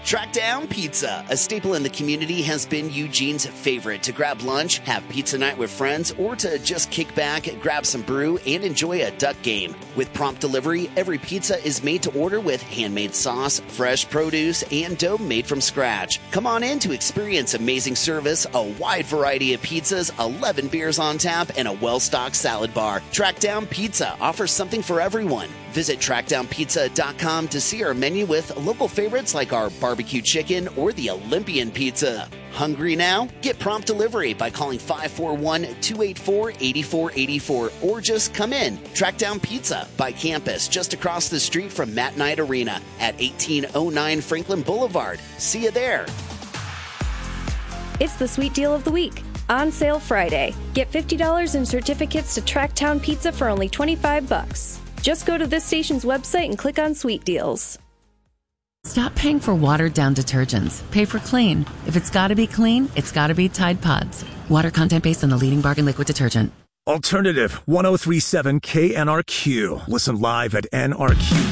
Trackdown Pizza, a staple in the community, has been Eugene's favorite to grab lunch, have pizza night with friends, or to just kick back, grab some brew, and enjoy a duck game. With prompt delivery, every pizza is made to order with handmade sauce, fresh produce, and dough made from scratch. Come on in to experience amazing service, a wide variety of pizzas, 11 beers on tap, and a well-stocked salad bar. Trackdown Pizza offers something for everyone. Visit trackdownpizza.com to see our menu with local favorites like our barbecue chicken or the Olympian pizza. Hungry now? Get prompt delivery by calling 541-284-8484 or just come in. Trackdown Pizza by campus just across the street from Matt Knight Arena at 1809 Franklin Boulevard. See you there. It's the sweet deal of the week. On sale Friday. Get $50 in certificates to Tracktown Pizza for only $25. Just go to this station's website and click on Sweet Deals. Stop paying for watered-down detergents. Pay for clean. If it's got to be clean, it's got to be Tide Pods. Water content based on the leading bargain liquid detergent. Alternative 103.7 KNRQ. Listen live at NRQ.